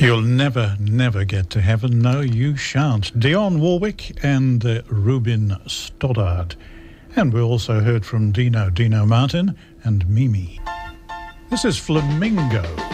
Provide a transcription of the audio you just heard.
You'll never, never get to heaven. No, you shan't. Dionne Warwick and Ruben Stoddard. And we also heard from Dino Martin and Mimi. This is Flamingo.